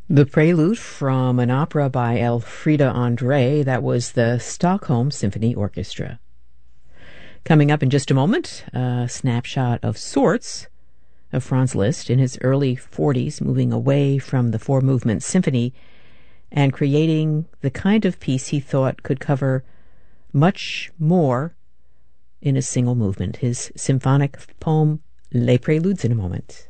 The prelude from an opera by Elfriede André, that was the Stockholm Symphony Orchestra. Coming up in just a moment, a snapshot of sorts of Franz Liszt in his early 40s, moving away from the four-movement symphony and creating the kind of piece he thought could cover much more in a single movement, his symphonic poem Les Préludes, in a moment.